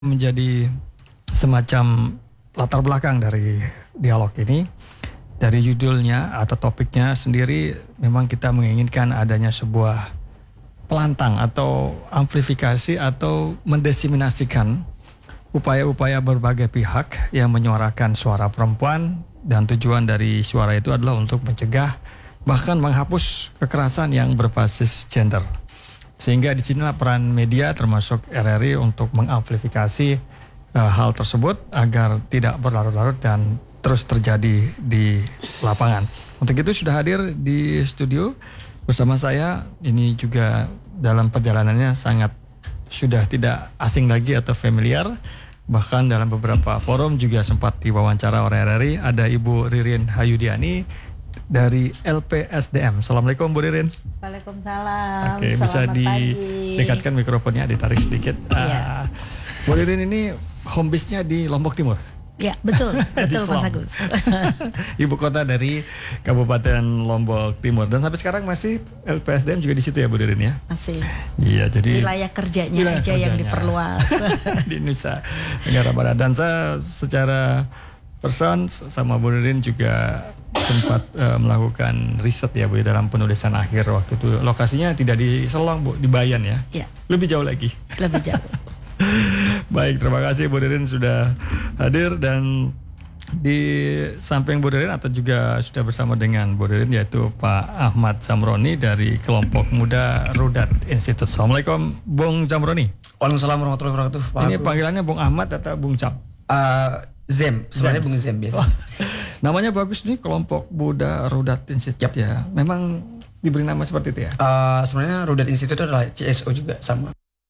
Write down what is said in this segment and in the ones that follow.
menjadi semacam latar belakang dari dialog ini. Dari judulnya atau topiknya sendiri memang kita menginginkan adanya sebuah pelantang atau amplifikasi atau mendesiminasikan upaya-upaya berbagai pihak yang menyuarakan suara perempuan, dan tujuan dari suara itu adalah untuk mencegah bahkan menghapus kekerasan yang berbasis gender. Sehingga disinilah peran media termasuk RRI untuk mengamplifikasi hal tersebut agar tidak berlarut-larut dan terus terjadi di lapangan. Untuk itu sudah hadir di studio bersama saya, ini juga dalam perjalanannya sangat sudah tidak asing lagi atau familiar. Bahkan dalam beberapa forum juga sempat diwawancara oleh RRI. Ada Ibu Ririn Hayudiani dari LPSDM. Assalamualaikum Bu Ririn. Waalaikumsalam. Oke, bisa didekatkan mikrofonnya, ditarik sedikit. Iya. Bu Ririn ini home base-nya di Lombok Timur. Ya, betul Mas Agus. Ibu kota dari Kabupaten Lombok Timur, dan sampai sekarang masih LPSDM juga di situ ya Bu Ririn ya? Masih. Iya, jadi wilayah kerjanya yang diperluas di Nusa Tenggara Barat. Dan saya secara person sama Bu Ririn juga sempat melakukan riset ya Bu dalam penulisan akhir waktu itu. Lokasinya tidak di Selong Bu, di Bayan ya? Iya. Lebih jauh lagi. Lebih jauh. Baik, terima kasih Bu Ririn sudah hadir, dan di samping Bu Ririn atau juga sudah bersama dengan Bu Ririn yaitu Pak Ahmad Zamroni dari kelompok muda Rudat Institute. Assalamualaikum Bung Zamroni. Waalaikumsalam warahmatullahi wabarakatuh. Ini panggilannya Bung Ahmad atau Bung Cap? Zem, sebenarnya Bung Zem biasa. Namanya bagus nih, kelompok muda Rudat Institute ya. Memang diberi nama seperti itu ya? Sebenarnya Rudat Institute itu adalah CSO juga sama.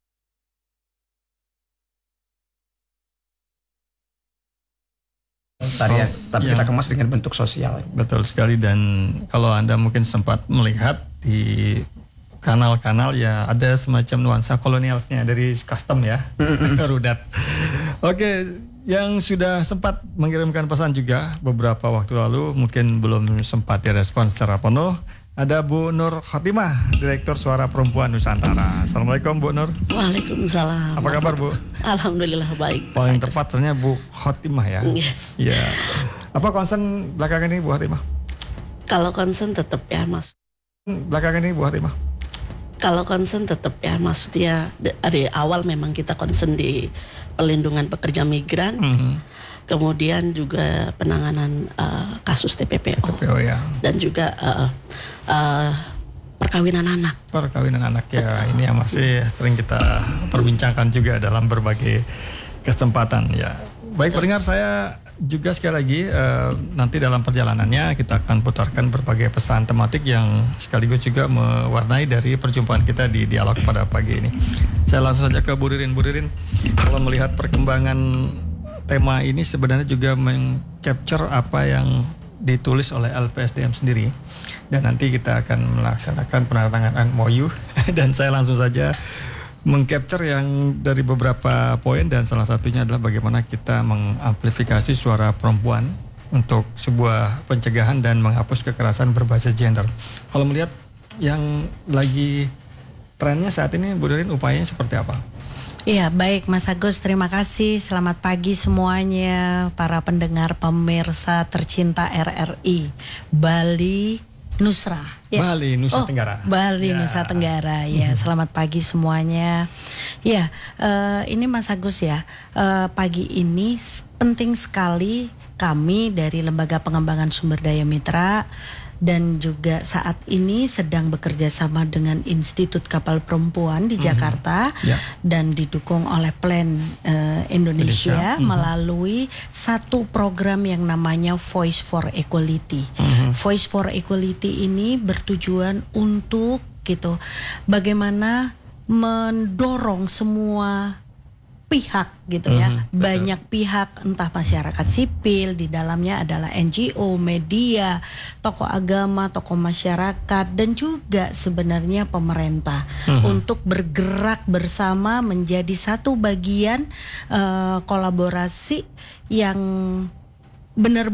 Tarian, tapi kita kemas dengan bentuk sosial. Betul sekali, dan kalau Anda mungkin sempat melihat di kanal-kanal ya ada semacam nuansa kolonialnya dari custom ya, Rudat. Oke, yang sudah sempat mengirimkan pesan juga beberapa waktu lalu mungkin belum sempat direspon secara penuh. Ada Bu Nur Khotimah, Direktur Suara Perempuan Nusantara. Assalamualaikum Bu Nur. Waalaikumsalam. Apa kabar Bu? Alhamdulillah baik. Paling tepat ternyata Bu Khotimah ya. Iya. Apa concern belakangan ini Bu Khotimah? Kalau concern tetap ya Mas. Belakangan ini Bu Khotimah? Kalau concern tetap ya, maksudnya dari awal memang kita concern di pelindungan pekerja migran. Kemudian juga penanganan kasus TPPO ya. Dan juga perkawinan anak. Perkawinan anak ya, ini yang masih sering kita perbincangkan juga dalam berbagai kesempatan ya. Baik pendengar, saya juga sekali lagi nanti dalam perjalanannya kita akan putarkan berbagai pesan tematik yang sekaligus juga mewarnai dari perjumpaan kita di dialog pada pagi ini. Saya langsung saja ke Bu Ririn. Bu Ririn, kalau melihat perkembangan tema ini sebenarnya juga meng-capture apa yang ditulis oleh LPSDM sendiri, dan nanti kita akan melaksanakan penandatanganan MOU dan saya langsung saja meng-capture yang dari beberapa poin, dan salah satunya adalah bagaimana kita mengamplifikasi suara perempuan untuk sebuah pencegahan dan menghapus kekerasan berbasis gender. Kalau melihat yang lagi trennya saat ini Bu Ririn, upayanya seperti apa? Iya, baik Mas Agus, terima kasih. Selamat pagi semuanya para pendengar pemirsa tercinta RRI Bali Nusra. Ya. Bali Nusa Tenggara. Bali ya. Nusa Tenggara ya. Selamat pagi semuanya. Ya, ini Mas Agus ya. Pagi ini penting sekali kami dari Lembaga Pengembangan Sumber Daya Mitra dan juga saat ini sedang bekerja sama dengan Institut Kapal Perempuan di Jakarta dan didukung oleh Plan Indonesia melalui satu program yang namanya Voice for Equality. Voice for Equality ini bertujuan untuk bagaimana mendorong semua pihak ya, banyak pihak, entah masyarakat sipil, di dalamnya adalah NGO, media, tokoh agama, tokoh masyarakat, dan juga sebenarnya pemerintah untuk bergerak bersama menjadi satu bagian kolaborasi yang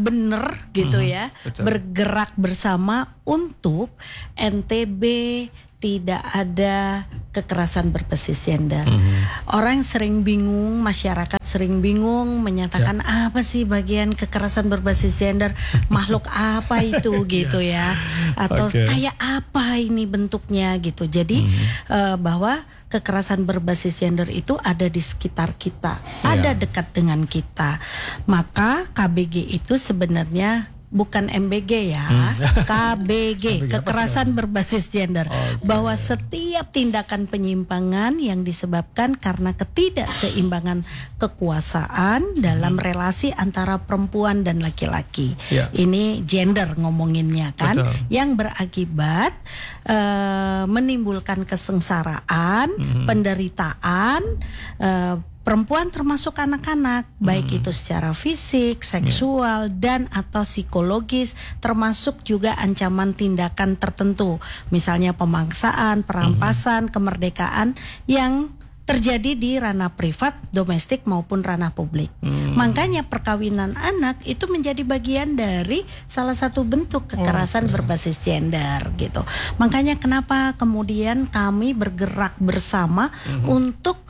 benar-benar ya, bergerak bersama untuk NTB, tidak ada kekerasan berbasis gender. Orang sering bingung, masyarakat sering bingung menyatakan apa sih bagian kekerasan berbasis gender, makhluk apa itu gitu ya, atau kayak apa ini bentuknya gitu. Jadi bahwa kekerasan berbasis gender itu ada di sekitar kita, ada dekat dengan kita. Maka KBG itu sebenarnya bukan MBG ya, KBG, kekerasan berbasis gender. Bahwa setiap tindakan penyimpangan yang disebabkan karena ketidakseimbangan kekuasaan dalam relasi antara perempuan dan laki-laki. Ini gender ngomonginnya kan, yang berakibat menimbulkan kesengsaraan, penderitaan, perempuan termasuk anak-anak, baik itu secara fisik, seksual, dan atau psikologis, termasuk juga ancaman tindakan tertentu, misalnya pemaksaan, perampasan, kemerdekaan yang terjadi di ranah privat, domestik maupun ranah publik. Makanya perkawinan anak itu menjadi bagian dari salah satu bentuk kekerasan berbasis gender gitu. Makanya kenapa kemudian kami bergerak bersama untuk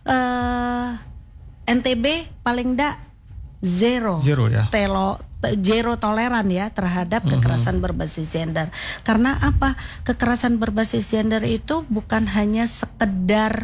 NTB paling enggak zero ya. Zero toleran ya terhadap kekerasan berbasis gender. Karena apa? Kekerasan berbasis gender itu bukan hanya sekedar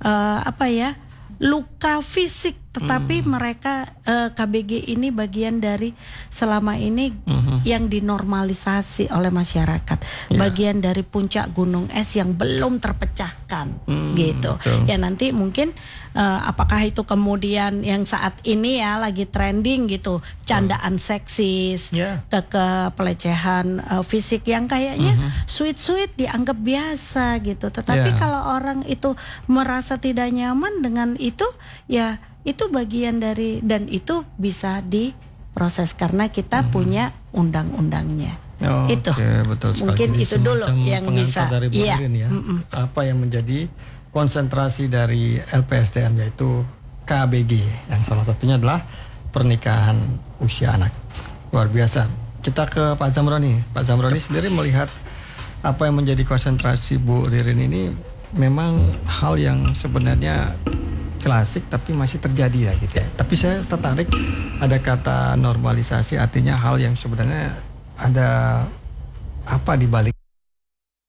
luka fisik, tetapi mereka KBG ini bagian dari selama ini yang dinormalisasi oleh masyarakat, bagian dari puncak gunung es yang belum terpecahkan gitu. Ya nanti mungkin apakah itu kemudian yang saat ini ya lagi trending gitu, candaan seksis, pelecehan fisik yang kayaknya sweet dianggap biasa gitu. Tetapi kalau orang itu merasa tidak nyaman dengan itu, ya itu bagian dari, dan itu bisa diproses karena kita punya undang-undangnya. Itu betul sekali. Mungkin jadi itu dulu yang bisa dari Bu Ririn ya. Apa yang menjadi konsentrasi dari LPSDM yaitu KBG, yang salah satunya adalah pernikahan usia anak. Luar biasa. Kita ke Pak Zamroni. Pak Zamroni sendiri melihat apa yang menjadi konsentrasi Bu Ririn ini memang hal yang sebenarnya klasik tapi masih terjadi ya gitu ya. Tapi saya tertarik ada kata normalisasi, artinya hal yang sebenarnya ada apa di balik